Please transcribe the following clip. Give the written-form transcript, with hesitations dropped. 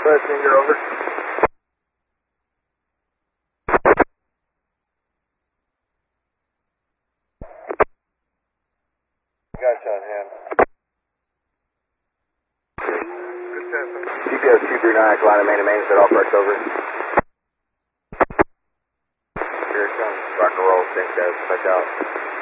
Finger over. Gotcha on hand. GPS 239, line of main to main, set all parts over. Here it comes. Rock and roll, thanks guys, check out.